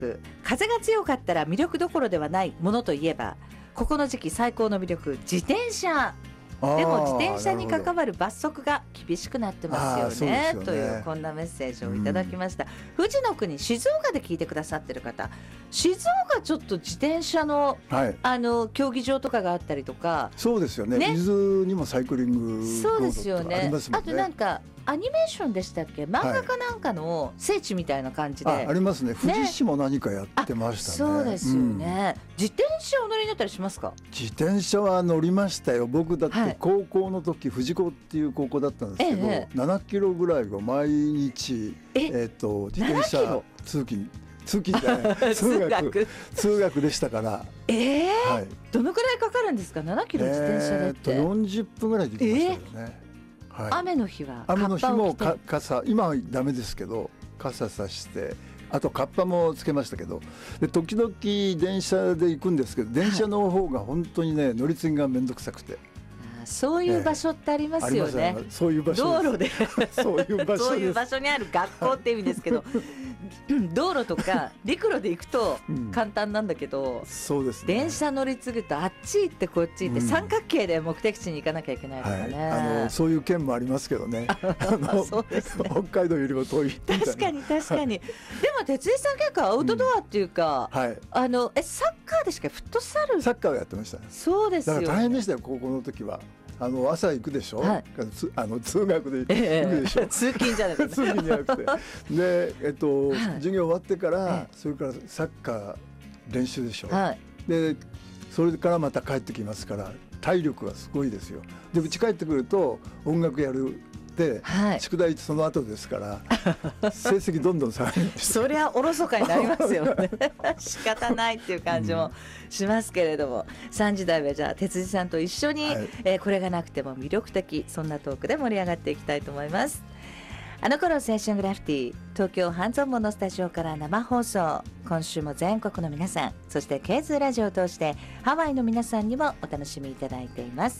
風が強かったら魅力どころではないものといえば、ここの時期最高の魅力、自転車。でも自転車に関わる罰則が厳しくなってますよね、というこんなメッセージをいただきました。富士の国静岡で聞いてくださってる方、静岡ちょっと自転車の、競技場とかがあったりとか。 そうですよね。伊豆にもサイクリングロードとかありますもんね。 あとなんかアニメーションでしたっけ、漫画かなんかの聖地みたいな感じで、 ありますね。富士市も何かやってましたね。 そうですよね、自転車お乗りになったりしますか？ 自転車は乗りましたよ。僕だって高校の時、富士高っていう高校だったんですけど、7キロぐらいを毎日、自転車通勤じゃない通学でしたから。 どのくらいかかるんですか、7キロ自転車でって。 40分ぐらいで行きましたよね。 雨の日は雨の日も傘、今はダメですけど傘さして、あとカッパもつけましたけど、で時々電車で行くんですけど、電車の方が本当にね、乗り継ぎがめんどくさくて。 そういう場所ってありますよね。 そういう場所、 道路でそういう場所にある学校って意味ですけど道路とか陸路で行くと簡単なんだけど、 そうですね、 電車乗り継ぐとあっち行ってこっち行って、三角形で目的地に行かなきゃいけないとかね、 そういう県もありますけどねそうですね、 北海道よりも遠いみたいな。 確かにでも哲井さん結構アウトドアっていうか、サッカーでしかフットサルサッカーをやってました。 そうですよね。 だから大変でしたよ、高校の時は。朝行くでしょ、通学で行くでしょ、 通勤じゃなくて通勤じゃなくてで、授業終わってから、それからサッカー練習でしょ、でそれからまた帰ってきますから、体力がすごいですよ。で家帰ってくると音楽やるで、宿題その後ですから成績どんどん下がりました。 そりゃおろそかになりますよね仕方ないっていう感じもしますけれども、3時台はじゃあ哲司さんと一緒に、これがなくても魅力的、そんなトークで盛り上がっていきたいと思います。あの頃青春グラフィティ、東京半蔵門のスタジオから生放送。今週も全国の皆さん、そしてケーズラジオを通してハワイの皆さんにもお楽しみいただいています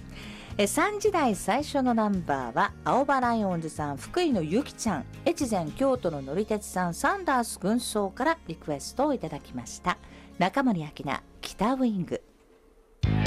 。3時台最初のナンバーは青葉ライオンズさん、福井のゆきちゃん、越前京都ののりてつさん、サンダース軍曹からリクエストをいただきました。中森明菜、北ウイング。